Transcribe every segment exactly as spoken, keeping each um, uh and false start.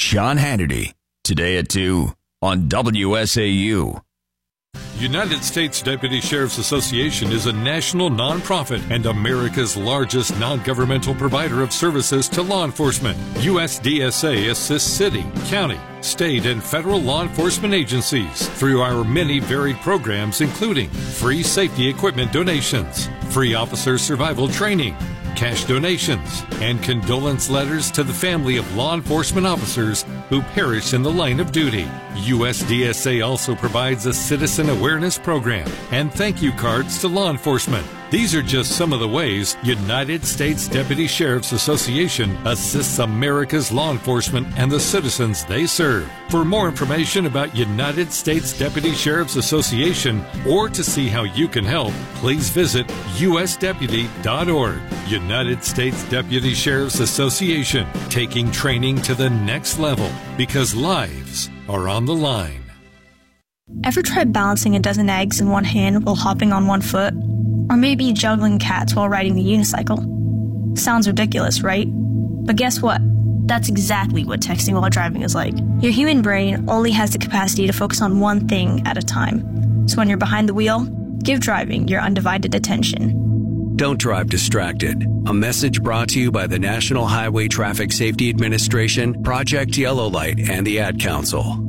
Sean Hannity, today at two on W S A U. United States Deputy Sheriff's Association is a national nonprofit and America's largest non-governmental provider of services to law enforcement. U S D S A assists city, county, state, and federal law enforcement agencies through our many varied programs, including free safety equipment donations, free officer survival training, cash donations, and condolence letters to the family of law enforcement officers who perished in the line of duty. U S D S A also provides a citizen awareness program and thank you cards to law enforcement. These are just some of the ways United States Deputy Sheriff's Association assists America's law enforcement and the citizens they serve. For more information about United States Deputy Sheriff's Association or to see how you can help, please visit U S deputy dot org. United States Deputy Sheriff's Association, taking training to the next level because lives are on the line. Ever tried balancing a dozen eggs in one hand while hopping on one foot? Or maybe juggling cats while riding the unicycle? Sounds ridiculous, right? But guess what? That's exactly what texting while driving is like. Your human brain only has the capacity to focus on one thing at a time. So when you're behind the wheel, give driving your undivided attention. Don't drive distracted. A message brought to you by the National Highway Traffic Safety Administration, Project Yellow Light, and the Ad Council.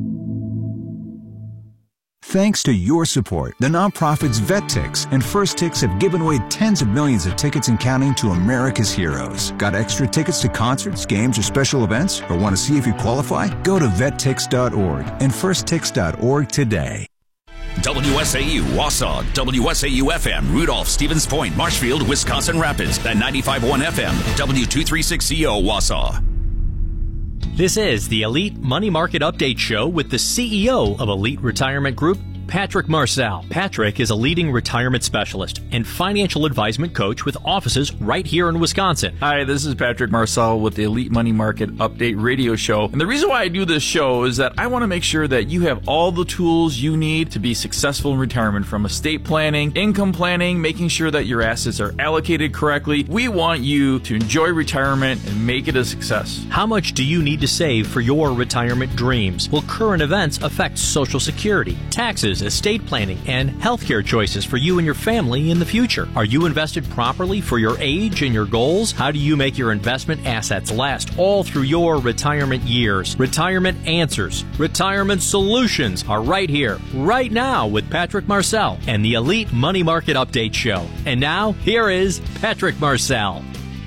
Thanks to your support, the nonprofits VetTix and First Tix have given away tens of millions of tickets and counting to America's heroes. Got extra tickets to concerts, games, or special events? Or want to see if you qualify? Go to vet tix dot org and first tix dot org today. W S A U, Wausau, W S A U F M, Rudolph, Stevens Point, Marshfield, Wisconsin Rapids, and ninety-five point one F M, W two thirty-six C O, Wausau. This is the Elite Money Market Update Show with the C E O of Elite Retirement Group, Patrick Marcel. Patrick is a leading retirement specialist and financial advisement coach with offices right here in Wisconsin. Hi, this is Patrick Marcel with the Elite Money Market Update Radio Show. And the reason why I do this show is that I want to make sure that you have all the tools you need to be successful in retirement, from estate planning, income planning, making sure that your assets are allocated correctly. We want you to enjoy retirement and make it a success. How much do you need to save for your retirement dreams? Will current events affect Social Security, taxes, estate planning, and healthcare choices for you and your family in the future? Are you invested properly for your age and your goals? How do you make your investment assets last all through your retirement years? Retirement Answers, Retirement Solutions are right here, right now with Patrick Marcel and the Elite Money Market Update Show. And now, here is Patrick Marcel.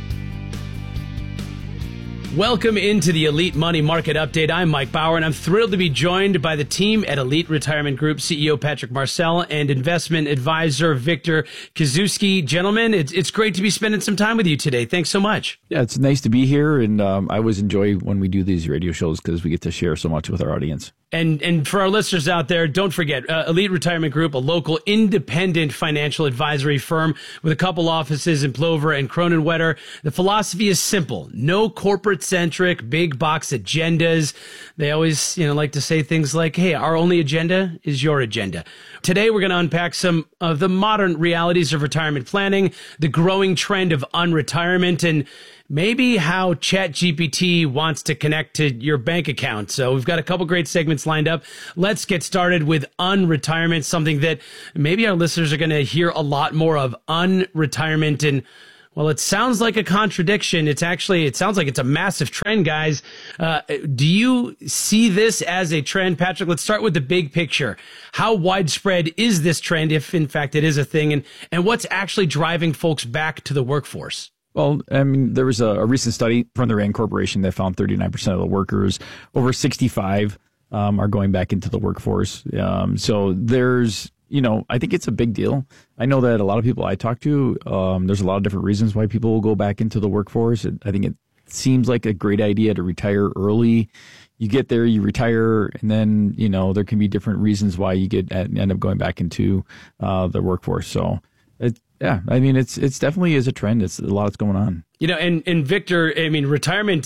Welcome into the Elite Money Market Update. I'm Mike Bauer, and I'm thrilled to be joined by the team at Elite Retirement Group, C E O Patrick Marcel and investment advisor Victor Kazuski. Gentlemen, it's, it's great to be spending some time with you today. Thanks so much. Yeah, it's nice to be here, and um, I always enjoy when we do these radio shows because we get to share so much with our audience. And and for our listeners out there, don't forget, uh, Elite Retirement Group, a local independent financial advisory firm with a couple offices in Plover and Cronenwetter. The philosophy is simple. No corporate-centric, big box agendas. They always, you know, like to say things like, hey, our only agenda is your agenda. Today, we're going to unpack some of the modern realities of retirement planning, the growing trend of unretirement, and maybe how ChatGPT wants to connect to your bank account. So we've got a couple great segments lined up. Let's get started with unretirement, something that maybe our listeners are going to hear a lot more of, unretirement. And well, it sounds like a contradiction. It's actually, it sounds like it's a massive trend, guys. Uh, do you see this as a trend? Patrick, let's start with the big picture. How widespread is this trend, if in fact it is a thing, and, and what's actually driving folks back to the workforce? Well, I mean, there was a, a recent study from the Rand Corporation that found thirty-nine percent of the workers over sixty-five um, are going back into the workforce. Um, so there's, you know, I think it's a big deal. I know that a lot of people I talk to, um, there's a lot of different reasons why people will go back into the workforce. I think it seems like a great idea to retire early. You get there, you retire, and then, you know, there can be different reasons why you get end up going back into uh, the workforce. So it, yeah, I mean, it's it's definitely is a trend. It's a lot that's going on. You know, and, and Victor, I mean, retirement,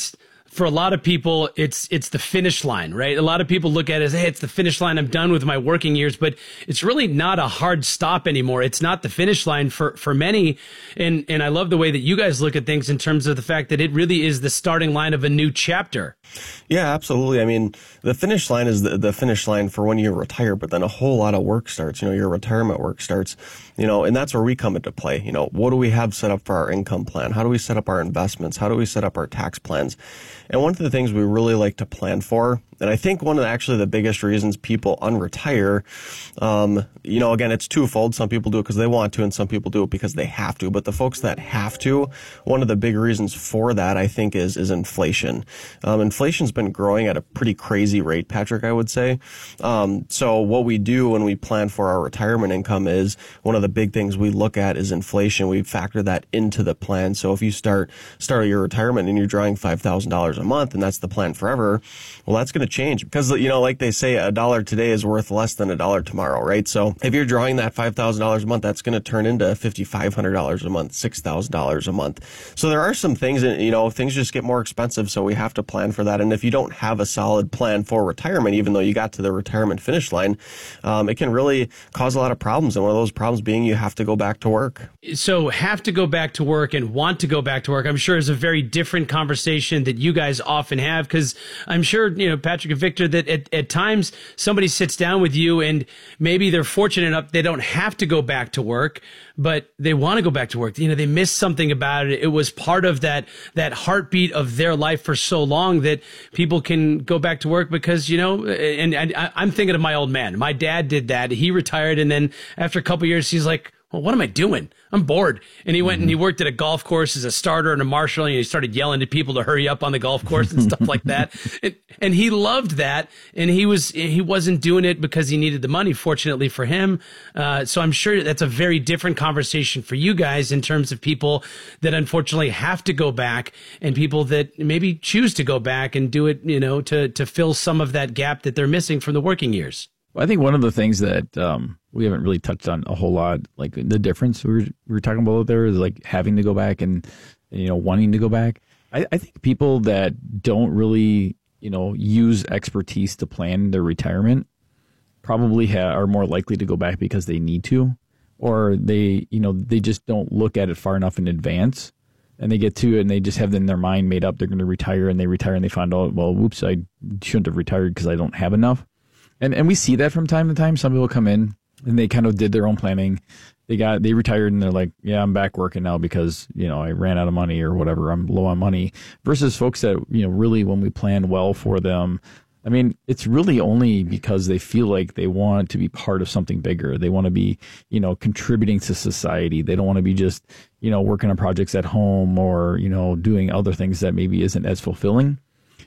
for a lot of people, it's it's the finish line, right? A lot of people look at it as, hey, it's the finish line. I'm done with my working years, but it's really not a hard stop anymore. It's not the finish line for, for many. And, and I love the way that you guys look at things in terms of the fact that it really is the starting line of a new chapter. Yeah, absolutely. I mean, the finish line is the, the finish line for when you retire, but then a whole lot of work starts. You know, your retirement work starts, you know, and that's where we come into play. You know, what do we have set up for our income plan? How do we set up our investments? How do we set up our tax plans? And one of the things we really like to plan for, and I think one of the, actually the biggest reasons people unretire, um, you know, again, it's twofold. Some people do it because they want to, and some people do it because they have to. But the folks that have to, one of the big reasons for that, I think, is is inflation. Um, inflation's been growing at a pretty crazy rate, Patrick, I would say. Um, so what we do when we plan for our retirement income is one of the big things we look at is inflation. We factor that into the plan. So if you start start your retirement and you're drawing five thousand dollars a month, and that's the plan forever, well, that's going to change because, you know, like they say, a dollar today is worth less than a dollar tomorrow, right? So if you're drawing that five thousand dollars a month, that's going to turn into five thousand five hundred dollars a month, six thousand dollars a month. So there are some things, you know, things just get more expensive, so we have to plan for that. And if you don't have a solid plan for retirement, even though you got to the retirement finish line, um, it can really cause a lot of problems. And one of those problems being you have to go back to work. So have to go back to work and want to go back to work, I'm sure is a very different conversation that you guys often have, because I'm sure, you know, Patrick and Victor, that at, at times somebody sits down with you and maybe they're fortunate enough they don't have to go back to work, but they want to go back to work. You know, they missed something about it. It was part of that that heartbeat of their life for so long that people can go back to work because, you know, and, and I, I'm thinking of my old man. My dad did that. He retired, and then after a couple of years, he's like, well, what am I doing? I'm bored. And he went mm-hmm. and he worked at a golf course as a starter and a marshal, and he started yelling to people to hurry up on the golf course and stuff like that. And, and he loved that. And he was, he wasn't doing it because he needed the money, fortunately for him. Uh, so I'm sure that's a very different conversation for you guys in terms of people that unfortunately have to go back and people that maybe choose to go back and do it, you know, to, to fill some of that gap that they're missing from the working years. I think one of the things that um, we haven't really touched on a whole lot, like the difference we were, we were talking about there, is like having to go back and, you know, wanting to go back. I, I think people that don't really, you know, use expertise to plan their retirement probably ha- are more likely to go back because they need to, or they, you know, they just don't look at it far enough in advance. And they get to it and they just have in their mind made up they're going to retire, and they retire and they find out, well, whoops, I shouldn't have retired because I don't have enough. And and we see that from time to time. Some people come in and they kind of did their own planning. They got they retired and they're like, yeah, I'm back working now because, you know, I ran out of money or whatever. I'm low on money. Versus folks that, you know, really when we plan well for them, I mean, it's really only because they feel like they want to be part of something bigger. They want to be, you know, contributing to society. They don't want to be just, you know, working on projects at home or, you know, doing other things that maybe isn't as fulfilling.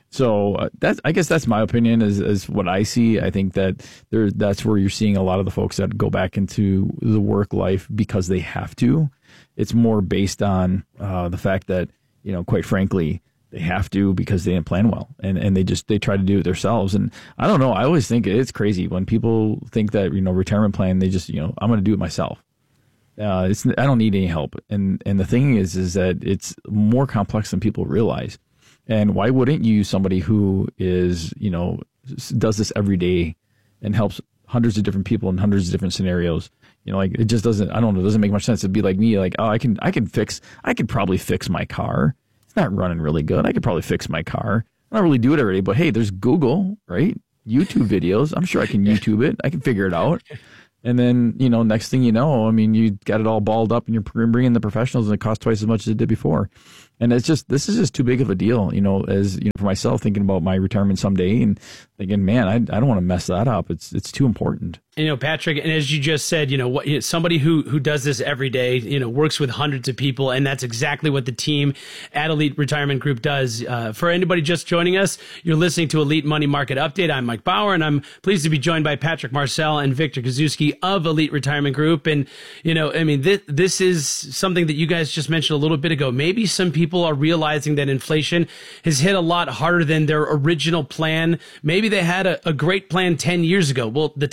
So uh, that's, I guess that's my opinion is, is what I see. I think that there, that's where you're seeing a lot of the folks that go back into the work life because they have to. It's more based on uh, the fact that, you know, quite frankly, they have to because they didn't plan well, and, and they just, they try to do it themselves. And I don't know. I always think it's crazy when people think that, you know, retirement plan, they just, you know, I'm going to do it myself. Uh, it's, I don't need any help. And, and the thing is, is that it's more complex than people realize. And why wouldn't you use somebody who is, you know, does this every day and helps hundreds of different people in hundreds of different scenarios? You know, like it just doesn't, I don't know, it doesn't make much sense. It'd be like me, like, oh, I can, I can fix, I could probably fix my car. It's not running really good. I could probably fix my car. I don't really do it every day, but hey, there's Google, right? YouTube videos. I'm sure I can YouTube it. I can figure it out. And then, you know, next thing you know, I mean, you got it all balled up and you're bringing the professionals and it costs twice as much as it did before. And it's just, this is just too big of a deal, you know, as, you know, for myself, thinking about my retirement someday and thinking, man, I, I don't want to mess that up. It's, it's too important. You know, Patrick, and as you just said, you know, what, you know, somebody who who does this every day, you know, works with hundreds of people, and that's exactly what the team at Elite Retirement Group does. Uh, for anybody just joining us, you're listening to Elite Money Market Update. I'm Mike Bauer, and I'm pleased to be joined by Patrick Marcel and Victor Kozuski of Elite Retirement Group. And, you know, I mean, this, this is something that you guys just mentioned a little bit ago. Maybe some people are realizing that inflation has hit a lot harder than their original plan. Maybe they had a, a great plan ten years ago. Well, the times have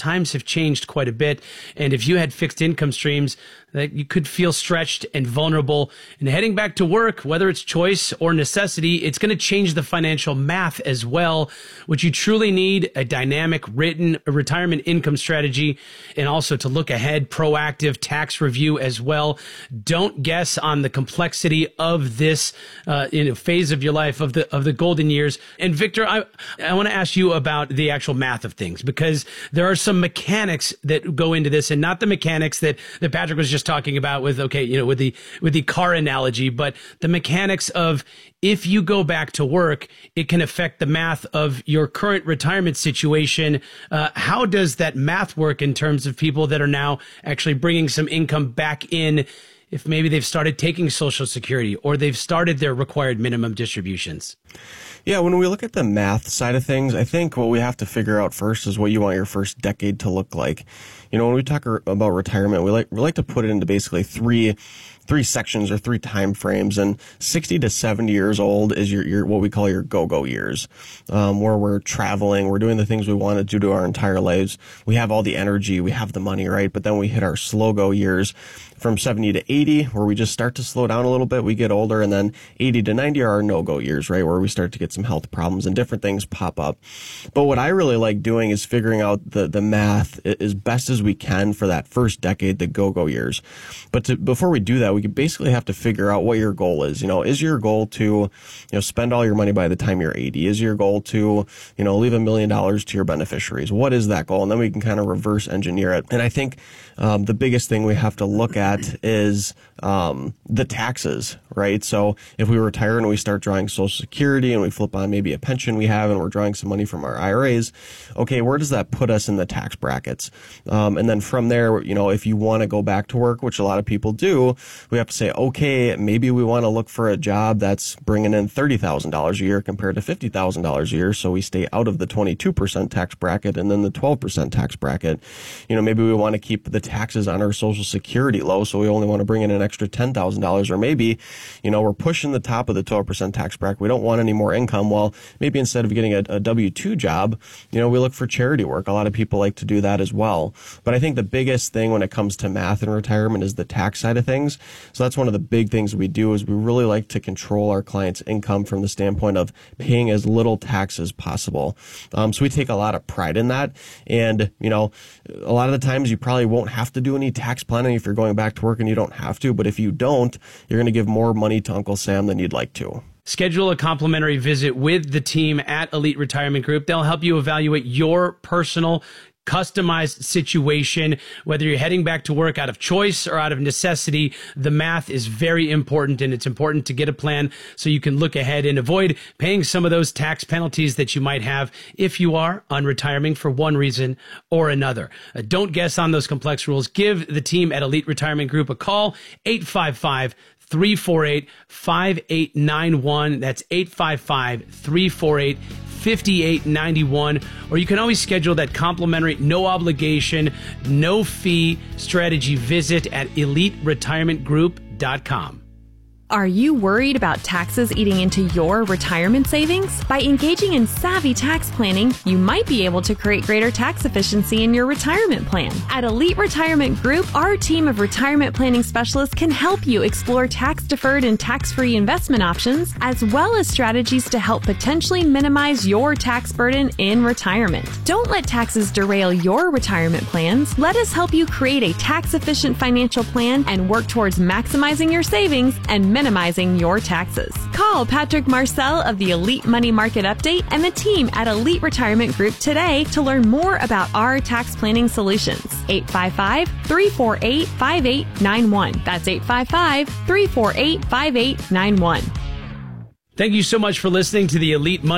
changed quite a bit. And if you had fixed income streams, that you could feel stretched and vulnerable. And heading back to work, whether it's choice or necessity, it's going to change the financial math as well. What you truly need, a dynamic written retirement income strategy, and also to look ahead, proactive tax review as well. Don't guess on the complexity of this uh, in a phase of your life, of the of the golden years. And Victor, I, I want to ask you about the actual math of things, because there are some mechanics that go into this, and not the mechanics that, that Patrick was just talking about with, okay, you know, with the, with the car analogy, but the mechanics of if you go back to work, it can affect the math of your current retirement situation. Uh, how does that math work in terms of people that are now actually bringing some income back in, if maybe they've started taking Social Security or they've started their required minimum distributions? Yeah, when we look at the math side of things, I think what we have to figure out first is what you want your first decade to look like. You know, when we talk about retirement, we like we like to put it into basically three three sections or three time frames, and sixty to seventy years old is your, your what we call your go-go years, um, where we're traveling, we're doing the things we want to do to our entire lives. We have all the energy, we have the money, right? But then we hit our slow-go years from seventy to eighty, where we just start to slow down a little bit. We get older, and then eighty to ninety are our no-go years, right? Where we start to get some health problems and different things pop up. But what I really like doing is figuring out the, the math as best as we can for that first decade, the go-go years. But to, before we do that, we basically have to figure out what your goal is. You know, is your goal to, you know, spend all your money by the time you're eighty? Is your goal to, you know, leave a million dollars to your beneficiaries? What is that goal? And then we can kind of reverse engineer it. And I think um, the biggest thing we have to look at is um, the taxes, right? So if we retire and we start drawing Social Security and we flip on maybe a pension we have and we're drawing some money from our I R As, okay, where does that put us in the tax brackets? Um, and then from there, you know, if you want to go back to work, which a lot of people do, we have to say, okay, maybe we want to look for a job that's bringing in thirty thousand dollars a year compared to fifty thousand dollars a year, so we stay out of the twenty-two percent tax bracket and then the twelve percent tax bracket. You know, maybe we want to keep the taxes on our Social Security low, so we only want to bring in an extra ten thousand dollars, or maybe, you know, we're pushing the top of the twelve percent tax bracket. We don't want any more income. Well, maybe instead of getting a, a W two job, you know, we look for charity work. A lot of people like to do that as well. But I think the biggest thing when it comes to math and retirement is the tax side of things. So that's one of the big things we do, is we really like to control our clients' income from the standpoint of paying as little tax as possible. Um, so we take a lot of pride in that. And, you know, a lot of the times you probably won't have to do any tax planning if you're going back to work and you don't have to. But if you don't, you're going to give more money to Uncle Sam than you'd like to. Schedule a complimentary visit with the team at Elite Retirement Group. They'll help you evaluate your personal customized situation, whether you're heading back to work out of choice or out of necessity. The math is very important, and it's important to get a plan so you can look ahead and avoid paying some of those tax penalties that you might have if you are on retirement for one reason or another. Uh, don't guess on those complex rules. Give the team at Elite Retirement Group a call, eight five five, three four eight, five eight nine one. That's eight five five, three four eight, five eight nine one. Or you can always schedule that complimentary, no obligation, no fee strategy visit at elite retirement group dot com. Are you worried about taxes eating into your retirement savings? By engaging in savvy tax planning, you might be able to create greater tax efficiency in your retirement plan. At Elite Retirement Group, our team of retirement planning specialists can help you explore tax-deferred and tax-free investment options, as well as strategies to help potentially minimize your tax burden in retirement. Don't let taxes derail your retirement plans. Let us help you create a tax-efficient financial plan and work towards maximizing your savings and minimizing your taxes. Call Patrick Marcel of the Elite Money Market Update and the team at Elite Retirement Group today to learn more about our tax planning solutions. eight five five, three four eight, five eight nine one. That's eight five five, three four eight, five eight nine one. Thank you so much for listening to the Elite Money